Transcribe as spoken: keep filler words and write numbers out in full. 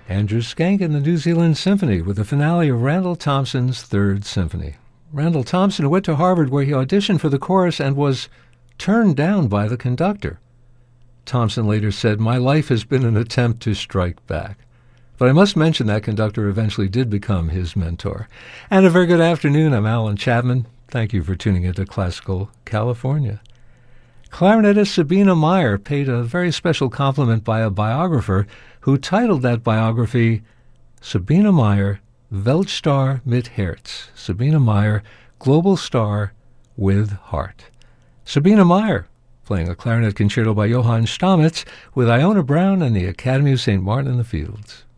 Andrew Schenk and the New Zealand Symphony with the finale of Randall Thompson's Third Symphony. Randall Thompson went to Harvard where he auditioned for the chorus and was turned down by the conductor. Thompson later said, "My life has been an attempt to strike back." But I must mention that conductor eventually did become his mentor. And a very good afternoon. I'm Alan Chapman. Thank you for tuning into Classical California. Clarinetist Sabine Meyer paid a very special compliment by a biographer who titled that biography Sabine Meyer, Weltstar mit Herz. Sabine Meyer, Global Star with Heart. Sabine Meyer, playing a clarinet concerto by Johann Stamitz with Iona Brown and the Academy of Saint Martin in the Fields.